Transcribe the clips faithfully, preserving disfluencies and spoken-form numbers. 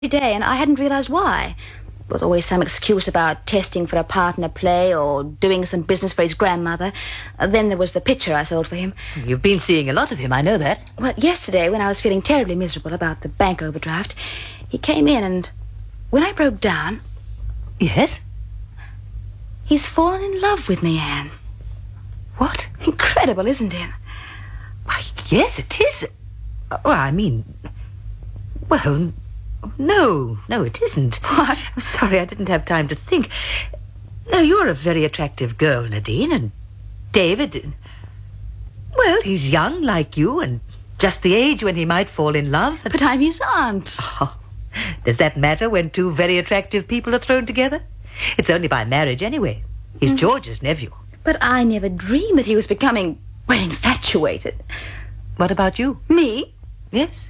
day, and I hadn't realized why. There was always some excuse about testing for a part in a play or doing some business for his grandmother. Uh, then there was the picture I sold for him. You've been seeing a lot of him, I know that. Well, yesterday, when I was feeling terribly miserable about the bank overdraft, he came in and when I broke down... Yes? He's fallen in love with me, Anne. What? Incredible, isn't it? Why, yes, it is. Well, I mean... Well... No, no, it isn't. What? I'm sorry, I didn't have time to think. No, you're a very attractive girl, Nadine, and David... Well, he's young like you, and just the age when he might fall in love. And... But I'm his aunt. Oh, does that matter when two very attractive people are thrown together? It's only by marriage anyway. He's mm. George's nephew. But I never dreamed that he was becoming, well, infatuated. What about you? Me? Yes.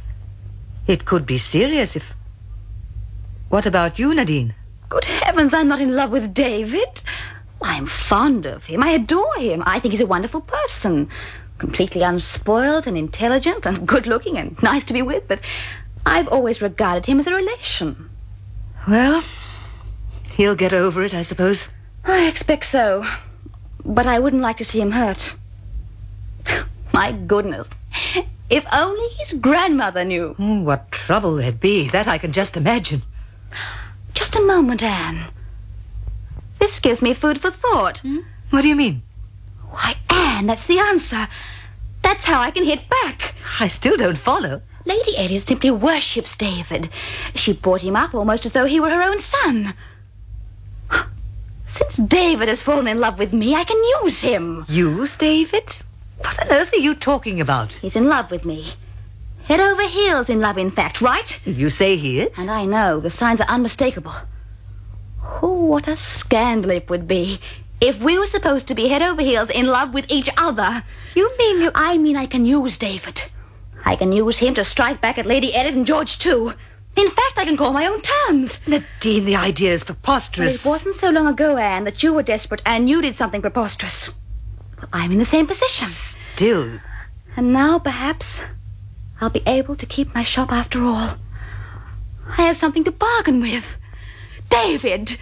It could be serious if... What about you, Nadine? Good heavens, I'm not in love with David. I'm fond of him. I adore him. I think he's a wonderful person. Completely unspoiled and intelligent and good-looking and nice to be with, but I've always regarded him as a relation. Well, he'll get over it, I suppose. I expect so. But I wouldn't like to see him hurt. My goodness. If only his grandmother knew. Mm, what trouble there'd be. That I can just imagine. Just a moment, Anne. This gives me food for thought. Hmm? What do you mean? Why, Anne, that's the answer. That's how I can hit back. I still don't follow. Lady Elliot simply worships David. She brought him up almost as though he were her own son. Since David has fallen in love with me, I can use him. Use David? What on earth are you talking about? He's in love with me. Head over heels in love, in fact, right? You say he is? And I know. The signs are unmistakable. Oh, what a scandal it would be if we were supposed to be head over heels in love with each other. You mean you... I mean I can use David. I can use him to strike back at Lady Elliot and George, too. In fact, I can call my own terms. Nadine, the idea is preposterous. Well, it wasn't so long ago, Anne, that you were desperate and you did something preposterous. Well, I'm in the same position. Still... And now, perhaps, I'll be able to keep my shop after all. I have something to bargain with. David!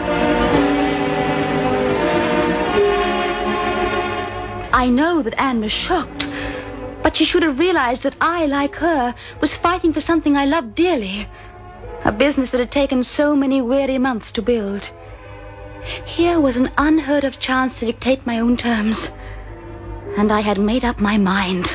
I know that Anne was shocked, but she should have realized that I, like her, was fighting for something I loved dearly. A business that had taken so many weary months to build. Here was an unheard of chance to dictate my own terms. And I had made up my mind.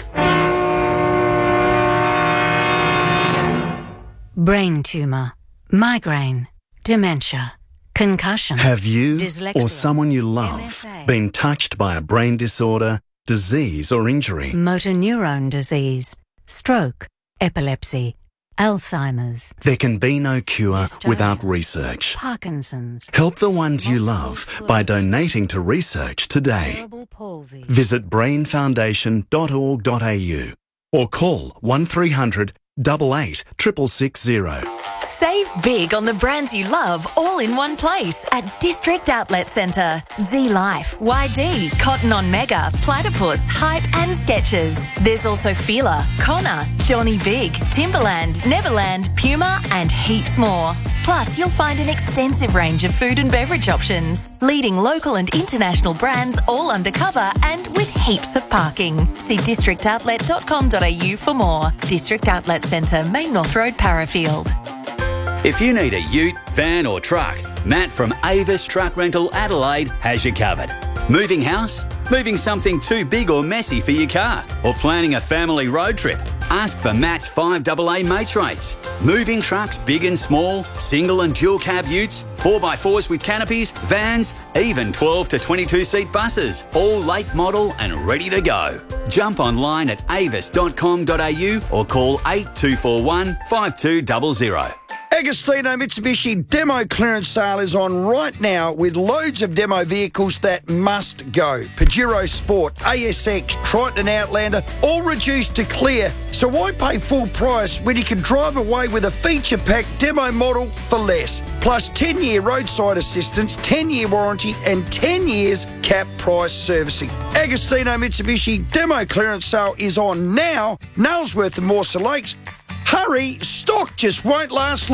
Brain tumor, migraine, dementia, concussion. Have you dyslexia, or someone you M love S A, been touched by a brain disorder, disease or injury? motor neurone disease, stroke, epilepsy, Alzheimer's. There can be no cure Dystonia, without research. Parkinson's. Help the ones you love by donating to research today. Cerebral palsy. Visit brain foundation dot org dot a u or call one three hundred, eight eight, six six six zero. Save big on the brands you love all in one place at District Outlet Centre. Z Life, Y D, Cotton On Mega, Platypus, Hype and Skechers. There's also Fila, Connor, Johnny Big, Timberland, Neverland, Puma and heaps more. Plus, you'll find an extensive range of food and beverage options. Leading local and international brands all undercover and with heaps of parking. See district outlet dot com dot a u for more. District Outlet Centre, Main North Road, Parafield. If you need a ute, van or truck, Matt from Avis Truck Rental Adelaide has you covered. Moving house? Moving something too big or messy for your car? Or planning a family road trip? Ask for Matt's five double A mates rates. Moving trucks big and small, single and dual cab utes, four by fours with canopies, vans, even twelve to twenty-two seat buses, all late model and ready to go. Jump online at avis dot com dot a u or call eight two four one, five two zero zero. Agostino Mitsubishi demo clearance sale is on right now with loads of demo vehicles that must go. Pajero Sport, A S X, Triton and Outlander, all reduced to clear. So why pay full price when you can drive away with a feature-packed demo model for less? Plus ten year roadside assistance, ten year warranty and ten years cap price servicing. Agostino Mitsubishi demo clearance sale is on now. Nailsworth and Morsa Lakes. Hurry, stock just won't last